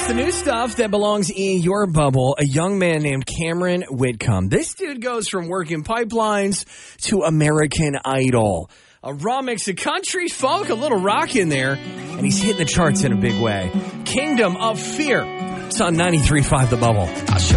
It's the new stuff that belongs in your bubble. A young man named Cameron Whitcomb. This dude goes from working pipelines to American Idol. A raw mix of country, folk, a little rock in there, and he's hitting the charts in a big way. Kingdom of Fear. It's on 93.5 The Bubble.